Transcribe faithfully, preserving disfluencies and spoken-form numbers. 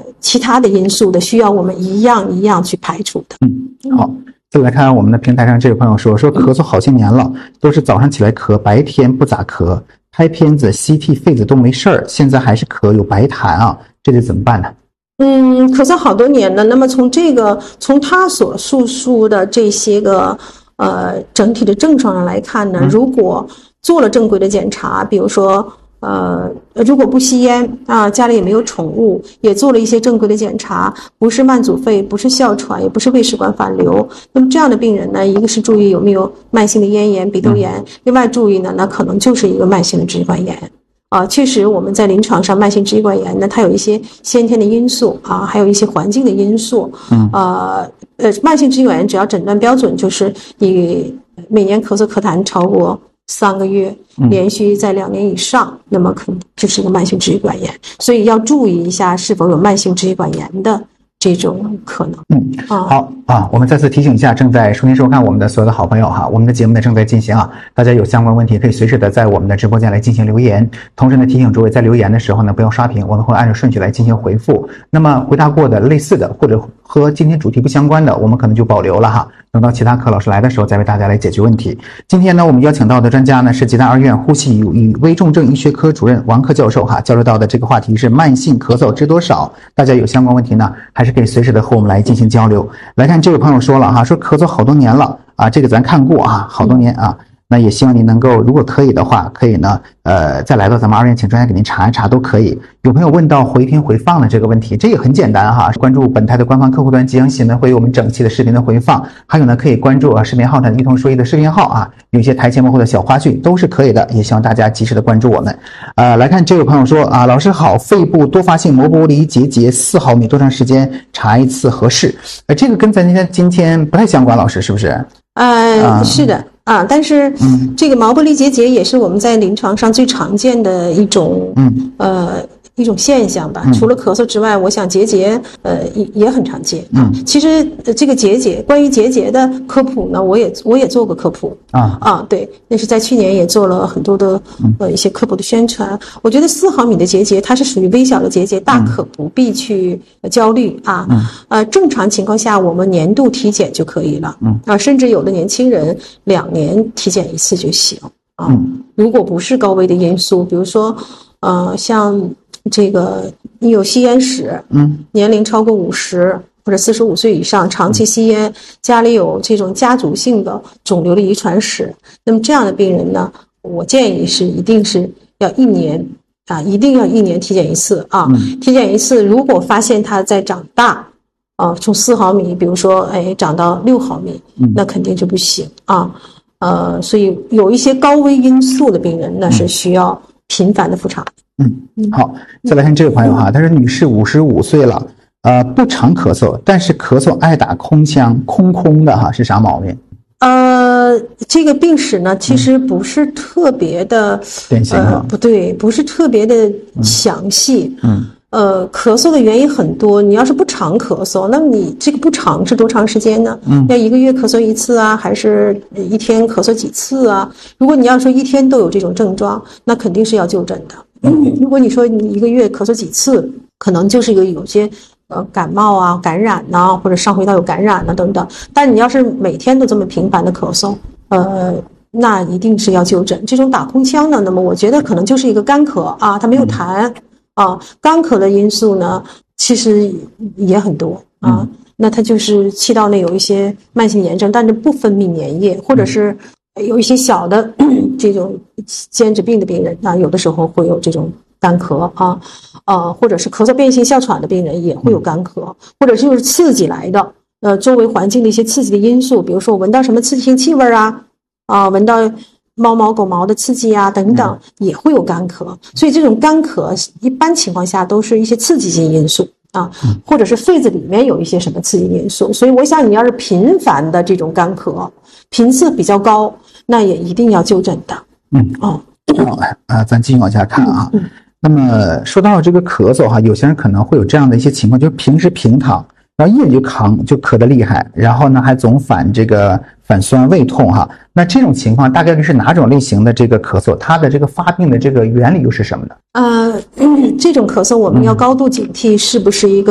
其他的因素的，需要我们一样一样去排除的。 嗯，好。再来看我们的平台上这位朋友说，说咳嗽好些年了，都是早上起来咳，白天不咋咳，拍片子、C T、肺子都没事儿，现在还是咳，有白痰啊，这得怎么办呢？ 嗯，咳嗽好多年了。那么从这个从他所述述的这些个呃整体的症状上来看呢，如果做了正规的检查，比如说呃，如果不吸烟啊，家里也没有宠物，也做了一些正规的检查，不是慢阻肺，不是哮喘，也不是胃食管反流，那么这样的病人呢，一个是注意有没有慢性的咽炎、鼻窦炎，另外注意呢，那可能就是一个慢性的支气管炎。啊，确实我们在临床上慢性支气管炎呢，它有一些先天的因素啊，还有一些环境的因素。嗯，呃呃，慢性支气管炎只要诊断标准就是你每年咳嗽咳痰超过三个月，连续在两年以上，那么可能就是一个慢性支气管炎，所以要注意一下是否有慢性支气管炎的这种可能。嗯，啊， 好啊，我们再次提醒一下正在收听收看我们的所有的好朋友哈，我们的节目呢正在进行啊，大家有相关问题可以随时的在我们的直播间来进行留言，同时呢提醒诸位在留言的时候呢不要刷屏，我们会按照顺序来进行回复。那么回答过的类似的或者和今天主题不相关的，我们可能就保留了哈，等到其他科老师来的时候再为大家来解决问题。今天呢我们邀请到的专家呢是济南二院呼吸与危重症医学科主任王克教授哈，交流到的这个话题是慢性咳嗽知多少，大家有相关问题呢还是可以随时的和我们来进行交流。来看这位朋友说了哈，说咳嗽好多年了啊，这个咱看过啊，好多年啊，那也希望您能够如果可以的话，可以呢呃再来到咱们二院请专家给您查一查都可以。有朋友问到回听回放的这个问题，这也很简单哈，关注本台的官方客户端吉祥新闻会有我们整期的视频的回放，还有呢可以关注啊视频号上一同说一的视频号啊，有一些台前幕后的小花絮都是可以的，也希望大家及时的关注我们。呃来看这位朋友说啊，老师好，肺部多发性膜玻璃结节四毫米，多长时间查一次合适？呃这个跟咱今天今天不太相关，老师是不是？ 呃、啊、是的啊，但是这个毛玻璃结节也是我们在临床上最常见的一种嗯呃一种现象吧。除了咳嗽之外，我想结节呃也也很常见。嗯，其实这个结节，关于结节的科普呢，我也我也做过科普啊啊，对，那是在去年也做了很多的呃一些科普的宣传。我觉得四毫米的结节它是属于微小的结节，大可不必去焦虑啊。嗯，呃，正常情况下我们年度体检就可以了。嗯啊，甚至有的年轻人两年体检一次就行啊。嗯，如果不是高危的因素，比如说呃像这个你有吸烟史，嗯，年龄超过五十或者四十五岁以上，长期吸烟，家里有这种家族性的肿瘤的遗传史，那么这样的病人呢，我建议是一定是要一年啊，一定要一年体检一次啊，嗯、体检一次，如果发现它在长大，啊，从四毫米，比如说哎长到六毫米，嗯、那肯定就不行啊，呃，所以有一些高危因素的病人，那是需要频繁的复查。 嗯，好，再来看这位朋友哈，他说女士五十五岁了，呃，不常咳嗽，但是咳嗽爱打空腔，空空的哈，是啥毛病？ 呃，这个病史呢，其实不是特别的典型、 呃，不对，不是特别的详细。嗯，呃，咳嗽的原因很多，你要是不常咳嗽，那么你这个不常是多长时间呢？嗯，要一个月咳嗽一次啊，还是一天咳嗽几次啊？如果你要说一天都有这种症状，那肯定是要就诊的。嗯，如果你说你一个月咳嗽几次，可能就是一个有些呃感冒啊、感染呐、啊，或者上呼吸道有感染啊等等。但你要是每天都这么频繁的咳嗽，呃，那一定是要就诊。这种打空腔呢，那么我觉得可能就是一个干咳啊，它没有痰啊。干咳的因素呢，其实也很多啊。那它就是气道内有一些慢性炎症，但是不分泌粘液，或者是有一些小的这种间质病的病人啊，有的时候会有这种干咳啊，呃，或者是咳嗽变性哮喘的病人也会有干咳，或者就是刺激来的，呃，周围环境的一些刺激的因素，比如说我闻到什么刺激性气味啊，啊，闻到猫毛狗毛的刺激啊等等，也会有干咳。所以这种干咳一般情况下都是一些刺激性因素啊，或者是肺子里面有一些什么刺激因素。所以我想你要是频繁的这种干咳，频次比较高，那也一定要就诊的。 嗯，哦，好啊，咱继续往下看啊。嗯嗯、那么说到这个咳嗽哈，有些人可能会有这样的一些情况，就是平时平躺，然后一人就扛，就咳得厉害，然后呢还总反这个反酸胃痛哈。那这种情况大概率是哪种类型的这个咳嗽？它的这个发病的这个原理又是什么呢？ 呃，嗯、这种咳嗽我们要高度警惕，是不是一个